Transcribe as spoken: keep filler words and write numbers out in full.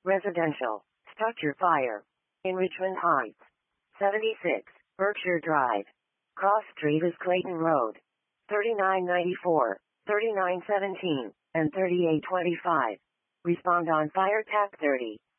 Residential. Structure fire. In Richmond Heights. seventy-six. Berkshire Drive. Cross Street is Clayton Road. thirty-nine ninety-four, thirty-nine seventeen, and thirty-eight twenty-five. Respond on Fire T A C thirty.